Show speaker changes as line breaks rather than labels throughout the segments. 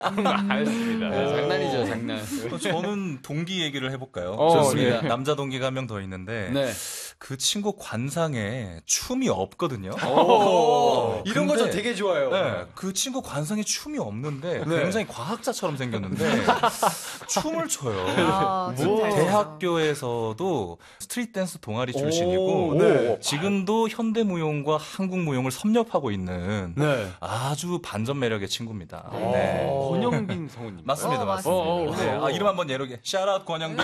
알겠습니다.
장난이죠, 장난.
저는 동기 얘기를 해볼까요?
좋습니다.
네. 남자 동기가 한 명 더 있는데
네.
그 친구 관상에 춤이 없거든요.
이런 거 저 되게 좋아요.
네, 그 친구 관상에 춤이 없는데
네.
굉장히 과학자처럼 생겼는데 춤을 춰요.
아, 진짜
대학교에서도 스트릿 댄스 동아리 출신이고
네.
지금도 현대무용과 한국무용을 섭렵하고 있는
네.
아주 반전 매력의 친구입니다. 네.
권영빈 성우님.
맞습니다, 맞습니다. 네. 아, 이름 한번 예로게. 샤라웃 권영빈.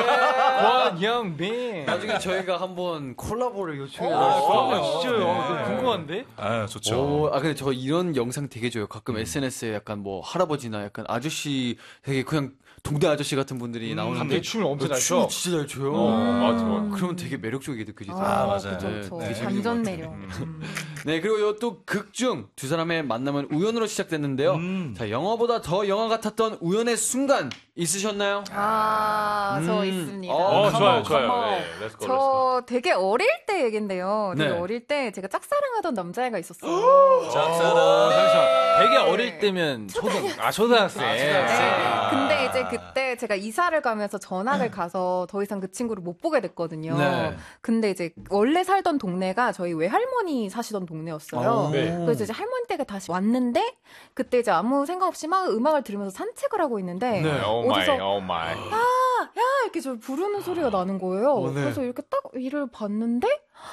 권영빈.
나중에 저희가 한번 콜라보를 요청해
진짜요? 궁금한데?
아, 좋죠.
근데 저 이런 영상 되게 좋아요. 가끔 SNS에 약간 뭐 할아버지나 약간 아저씨 되게 그냥 동네 아저씨 같은 분들이 나오는데
근데 춤을 엄청 잘
춤을
춰.
진짜 잘 춰요.
맞아.
그러면 되게 매력적이게 느껴지죠.
맞아요.
그쵸,
네,
그쵸.
되게 재밌는
반전
것
매력.
네, 그리고 또 극중 두 사람의 만남은 우연으로 시작됐는데요. 자, 영화보다 더 영화 같았던 우연의 순간 있으셨나요?
저 있습니다.
좋아요.
컴온.
네, 렛츠고,
저 되게 어릴 때 얘긴데요. 되게
네.
어릴 때 제가 짝사랑하던 남자애가 있었어요.
짝사랑.
잠시만. 되게 어릴 때면 초등학생.
네. 근데 이제 그때 제가 이사를 가면서 전학을 가서 더 이상 그 친구를 못 보게 됐거든요.
네.
근데 이제 원래 살던 동네가 저희 외할머니 사시던 동네였어요.
네.
그래서 이제 할머니 댁에 다시 왔는데 그때 이제 아무 생각 없이 막 음악을 들으면서 산책을 하고 있는데
네.
어디서
마이.
이렇게 저 부르는 소리가 나는 거예요.
네.
그래서 이렇게 딱 이를 봤는데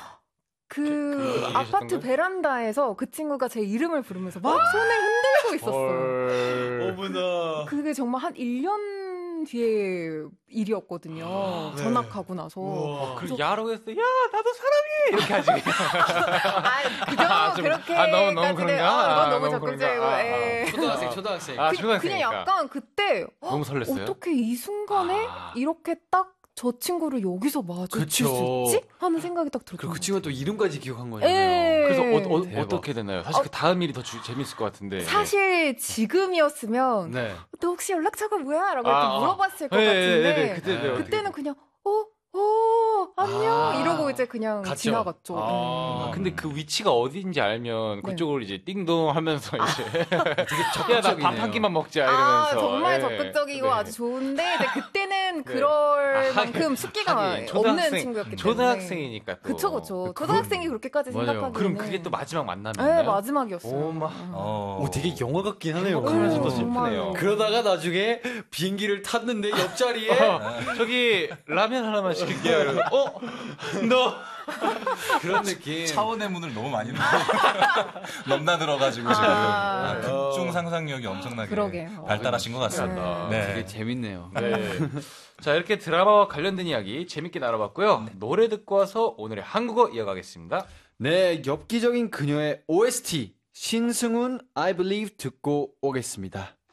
그 아파트
계셨던 거예요?
베란다에서 그 친구가 제 이름을 부르면서 막 손을 흔들고 있었어요.
어머나.
그게 정말 한 1년 뒤에 일이었거든요.
네.
전학하고 나서.
그리고 야라고 했어. 야, 나도 사람이 이렇게 하지.
그렇게.
너무 그런가?
너무
너무
적극적이고.
그런가?
예.
초등학생.
그냥
초등학생이니까.
약간 그때
너무 설렜어요.
어떻게 이 순간에 이렇게 딱 저 친구를 여기서 마주칠 수
그쵸.
있지? 하는 생각이 딱 들었어요.
그리고 그 친구가 또 이름까지 기억한 거잖아요.
예.
그래서
대박.
어떻게 되나요? 사실 그 다음 일이 더 재밌을 것 같은데.
사실 지금이었으면
네.
너 혹시 연락처가 뭐야? 라고 이렇게 물어봤을 것
네,
같은데
네, 그때는
그때는 그냥 안녕 이러고 이제 그냥
갔죠.
지나갔죠.
근데 그 위치가 어딘지 알면
네.
그쪽으로 이제 띵동 하면서 이제
되게
야, 나 밥 한 끼만 먹자 이러면서.
정말
예.
적극적이고
네.
아주 좋은데 이제 그때는 그럴 만큼 숙기가
하긴,
없는 친구였기 때문에
초등학생이니까 또.
그쵸 초등학생이 그렇게까지
맞아요.
생각하기에는
그럼 그게 또 마지막 만남이었나요?
네 마지막이었어요.
오, 되게 영화 같긴 하네요.
그러면서 또
정말로.
슬프네요.
그러다가 나중에 비행기를 탔는데 옆자리에
저기 라면 하나만 시킬게요. 이러고, 너
그런 느낌.
차원의 문을 너무 많이 넘나들어가지고 지금 극중 상상력이 엄청나게
그러게요.
발달하신 것 같습니다.
되게 재밌네요.
네. 자, 이렇게 드라마와 관련된 이야기 재밌게 나눠봤고요. 노래 듣고 와서 오늘의 한국어 이어가겠습니다.
네, 엽기적인 그녀의 OST 신승훈 I Believe 듣고 오겠습니다.